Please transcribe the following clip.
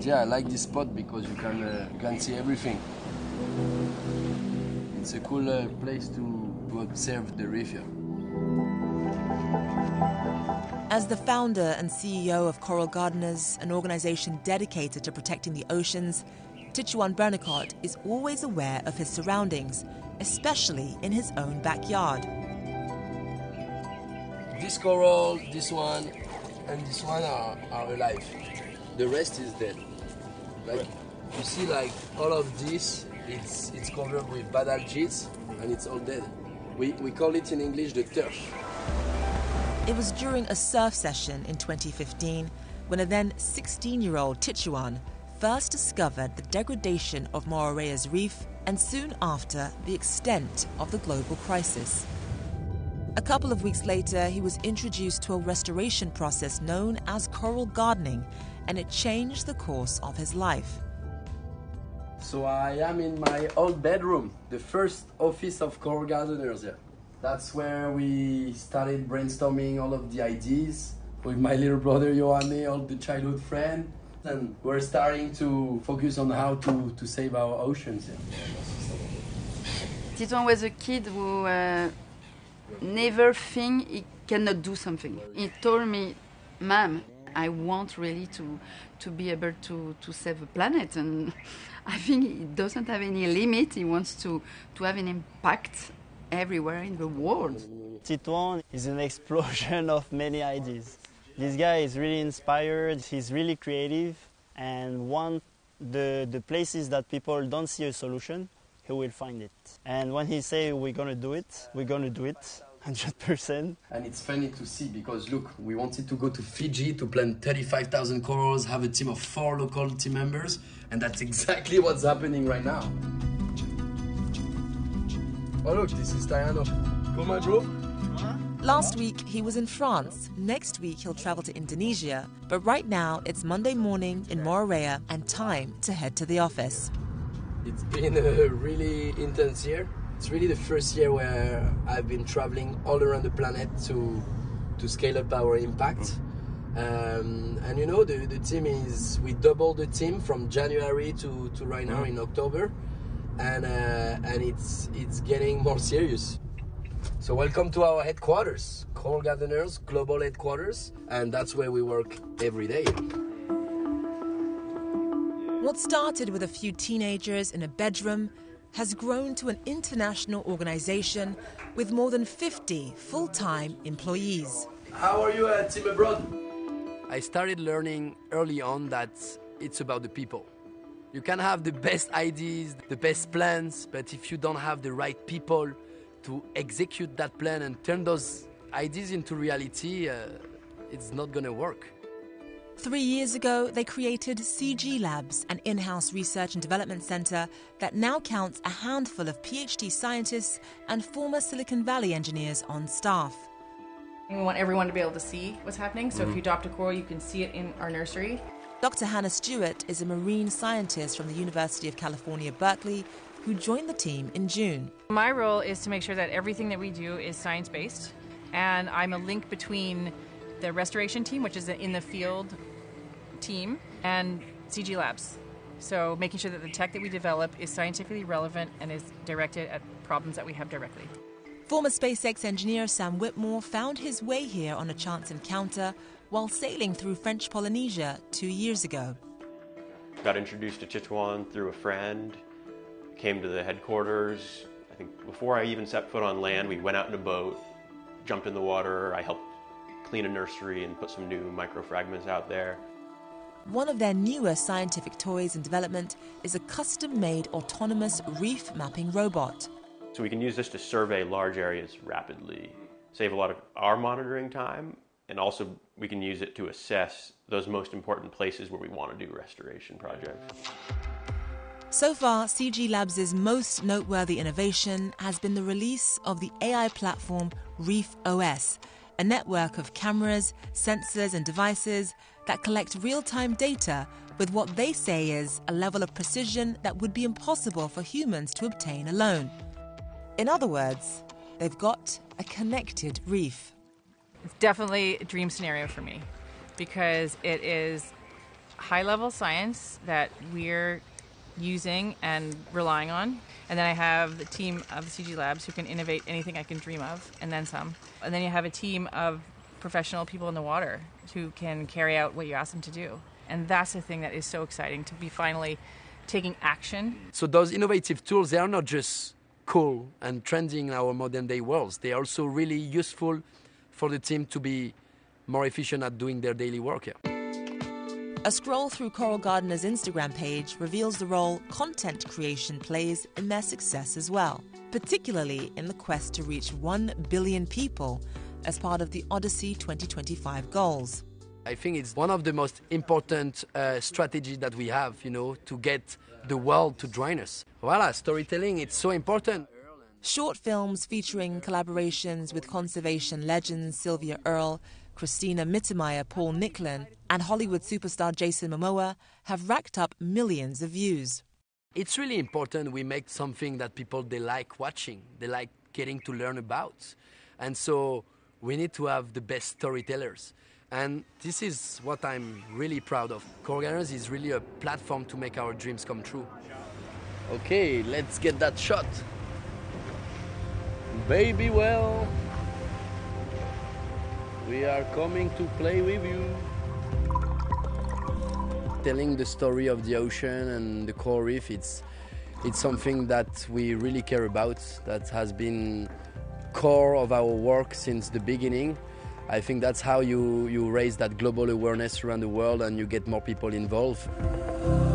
yeah, I like this spot because you can see everything. It's a cool place to observe the reef here. As the founder and CEO of Coral Gardeners, an organization dedicated to protecting the oceans, Titouan Bernacott is always aware of his surroundings, especially in his own backyard. This coral, this one, and this one are alive. The rest is dead. Like you see, like all of this, it's covered with bad algae, and it's all dead. We call it in English the turf. It was during a surf session in 2015 when a then 16-year-old Titouan first discovered the degradation of Moorea's reef and soon after the extent of the global crisis. A couple of weeks later, he was introduced to a restoration process known as coral gardening, and it changed the course of his life. So I am in my old bedroom, the first office of Coral Gardeners here. That's where we started brainstorming all of the ideas with my little brother Johanne, all the childhood friend, and we're starting to focus on how to save our oceans here. Titouan was a kid who never think he cannot do something. He told me, "Mom, I want really to be able to save the planet," and I think he doesn't have any limit. He wants to have an impact everywhere in the world. Titouan is an explosion of many ideas. This guy is really inspired, he's really creative, and the places that people don't see a solution, he will find it. And when he say we're gonna do it, we're gonna do it 100%. And it's funny to see because look, we wanted to go to Fiji to plant 35,000 corals, have a team of 4 local team members, and that's exactly what's happening right now. Oh look, this is Tayano. Come on, bro. Last week, he was in France. Next week, he'll travel to Indonesia. But right now, it's Monday morning in Moorea and time to head to the office. It's been a really intense year. It's really the first year where I've been traveling all around the planet to scale up our impact. And you know, the team is, we doubled the team from January to right now in October. And it's getting more serious. So welcome to our headquarters, Coral Gardeners Global Headquarters, and that's where we work every day. What started with a few teenagers in a bedroom has grown to an international organization with more than 50 full-time employees. How are you, team abroad? I started learning early on that it's about the people. You can have the best ideas, the best plans, but if you don't have the right people to execute that plan and turn those ideas into reality, it's not going to work. 3 years ago, they created CG Labs, an in-house research and development center that now counts a handful of PhD scientists and former Silicon Valley engineers on staff. We want everyone to be able to see what's happening, so if you adopt a coral, you can see it in our nursery. Dr. Hannah Stewart is a marine scientist from the University of California, Berkeley, who joined the team in June. My role is to make sure that everything that we do is science-based, and I'm a link between the restoration team, which is an in-the-field team, and CG Labs. So making sure that the tech that we develop is scientifically relevant and is directed at problems that we have directly. Former SpaceX engineer Sam Whitmore found his way here on a chance encounter while sailing through French Polynesia 2 years ago. Got introduced to Titouan through a friend, came to the headquarters. I think before I even set foot on land, we went out in a boat, jumped in the water. I helped clean a nursery and put some new microfragments out there. One of their newer scientific toys in development is a custom-made autonomous reef mapping robot. So we can use this to survey large areas rapidly, save a lot of our monitoring time, and also we can use it to assess those most important places where we want to do restoration projects. So far, CG Labs' most noteworthy innovation has been the release of the AI platform Reef OS, a network of cameras, sensors and devices that collect real-time data with what they say is a level of precision that would be impossible for humans to obtain alone. In other words, they've got a connected reef. It's definitely a dream scenario for me because it is high-level science that we're using and relying on. And then I have the team of the CG Labs who can innovate anything I can dream of, and then some. And then you have a team of professional people in the water who can carry out what you ask them to do. And that's the thing that is so exciting, to be finally taking action. So those innovative tools, they are not just cool and trending in our modern day worlds. They are also really useful for the team to be more efficient at doing their daily work here. A scroll through Coral Gardener's Instagram page reveals the role content creation plays in their success as well, particularly in the quest to reach 1 billion people as part of the Odyssey 2025 goals. I think it's one of the most important strategies that we have, to get the world to join us. Voila, storytelling, it's so important. Short films featuring collaborations with conservation legends Sylvia Earle, Christina Mittermeier, Paul Nicklin, and Hollywood superstar Jason Momoa have racked up millions of views. It's really important we make something that people, they like watching, they like getting to learn about. And so we need to have the best storytellers. And this is what I'm really proud of. Coral Gardeners is really a platform to make our dreams come true. Okay, let's get that shot. Baby whale, we are coming to play with you. Telling the story of the ocean and the coral reef, it's something that we really care about, that has been core of our work since the beginning. I think that's how you raise that global awareness around the world and you get more people involved.